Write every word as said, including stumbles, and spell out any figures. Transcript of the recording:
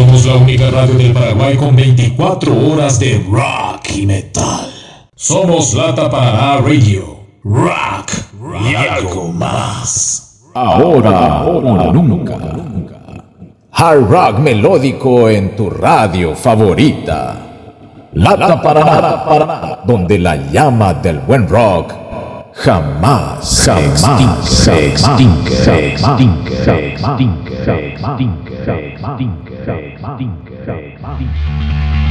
Somos la única radio del Paraguay con veinticuatro horas de rock y metal. Somos Lata Paraná Radio. Rock y algo más. Ahora o nunca. Hard rock melódico en tu radio favorita. Lata Paraná, Paraná, donde la llama del buen rock jamás se extingue, se extingue, se extingue, se extingue, se extingue, se extingue, se extingue.